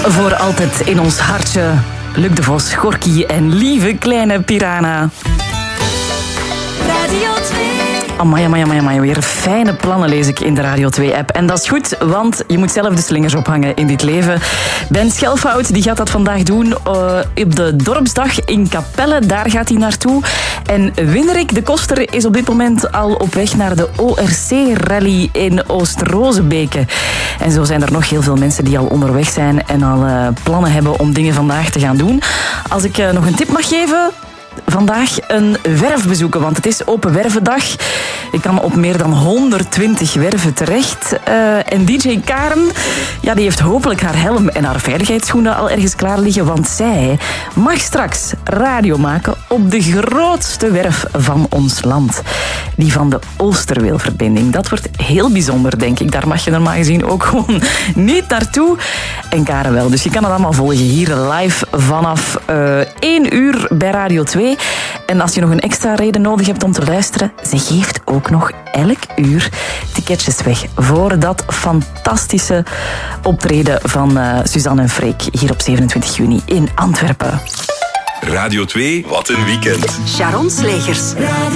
Voor altijd in ons hartje. Luc de Vos, Gorky en lieve kleine Piranha. Radio 2. Amai, weer fijne plannen lees ik in de Radio 2-app. En dat is goed, want je moet zelf de slingers ophangen in dit leven. Ben Schelfhout die gaat dat vandaag doen op de Dorpsdag in Capelle. Daar gaat hij naartoe. En Winnerik de Koster is op dit moment al op weg naar de ORC-rally in Oost-Rozebeke. En zo zijn er nog heel veel mensen die al onderweg zijn en al plannen hebben om dingen vandaag te gaan doen. Als ik nog een tip mag geven... Vandaag een werf bezoeken, want het is Open Wervendag. Je kan op meer dan 120 werven terecht. En DJ Karen, ja, die heeft hopelijk haar helm en haar veiligheidsschoenen al ergens klaar liggen, want zij mag straks radio maken op de grootste werf van ons land. Die van de Oosterweelverbinding. Dat wordt heel bijzonder, denk ik. Daar mag je normaal gezien ook gewoon niet naartoe. En Karen wel. Dus je kan het allemaal volgen hier live vanaf 1 uur bij Radio 2. En als je nog een extra reden nodig hebt om te luisteren, ze geeft ook nog elk uur ticketjes weg voor dat fantastische optreden van Suzanne en Freek hier op 27 juni in Antwerpen. Radio 2, wat een weekend. Sharon Slegers.